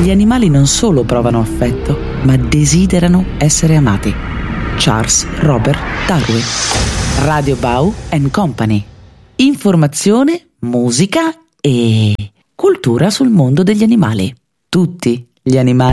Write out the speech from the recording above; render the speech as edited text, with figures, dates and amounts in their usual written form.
Gli animali non solo provano affetto, ma desiderano essere amati. Charles Robert Darwin. Radio Bau & Company. Informazione, musica e cultura sul mondo degli animali. Tutti gli animali